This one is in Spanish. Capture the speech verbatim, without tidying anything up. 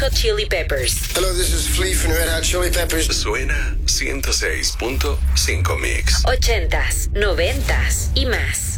Hot Chili Peppers. Hello, this is Flea from Red Hot Chili Peppers. Suena ciento seis punto cinco Mix. Ochentas, noventas y más.